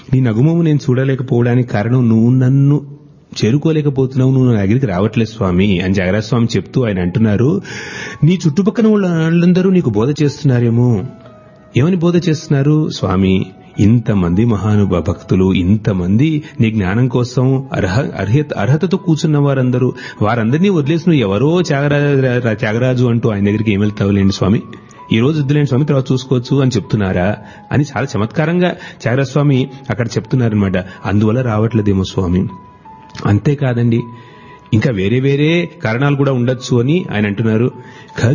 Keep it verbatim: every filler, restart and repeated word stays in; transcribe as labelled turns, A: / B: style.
A: నీ నగుమము నేను చూడలేకపోవడానికి కారణం నువ్వు నన్ను చేరుకోలేకపోతున్నావు, నువ్వు నా దగ్గరికి రావట్లేదు స్వామి అని త్యాగరాజ స్వామి చెప్తూ ఆయన అంటున్నారు, నీ చుట్టుపక్కల వాళ్ళందరూ నీకు బోధ చేస్తున్నారేమో. ఏమని బోధ చేస్తున్నారు? స్వామి, ఇంతమంది మహానుభ భక్తులు, ఇంతమంది నీ జ్ఞానం కోసం అర్హ అర్హత అర్హతతో కూర్చున్న వారందరూ, వారందరినీ వదిలేసి నువ్వు ఎవరో త్యాగరాజు త్యాగరాజు అంటూ ఆయన దగ్గరికి ఏం వెళ్తావులేండి స్వామి, ఈ రోజు వద్దులేండి స్వామి, తర్వాత చూసుకోవచ్చు అని చెప్తున్నారా అని చాలా చమత్కారంగా త్యాగరాజ స్వామి అక్కడ చెప్తున్నారనమాట. అందువల్ల రావట్లేదేమో స్వామి. అంతేకాదండి, ఇంకా వేరే వేరే కారణాలు కూడా ఉండొచ్చు అని ఆయన అంటున్నారు.